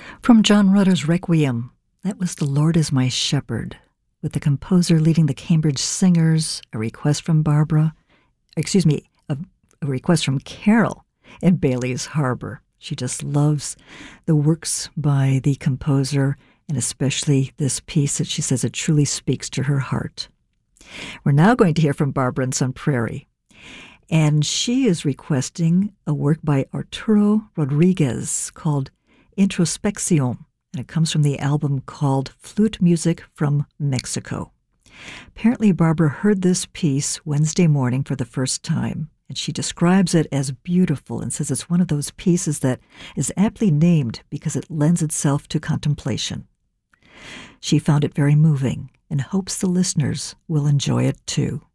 From John Rutter's Requiem, that was The Lord is My Shepherd, with the composer leading the Cambridge Singers, a request from a request from Carol in Bailey's Harbor. She just loves the works by the composer, and especially this piece that she says it truly speaks to her heart. We're now going to hear from Barbara in Sun Prairie, and she is requesting a work by Arturo Rodriguez called Introspección, and it comes from the album called Flute Music from Mexico. Apparently, Barbara heard this piece Wednesday morning for the first time, and she describes it as beautiful and says it's one of those pieces that is aptly named because it lends itself to contemplation. She found it very moving and hopes the listeners will enjoy it too.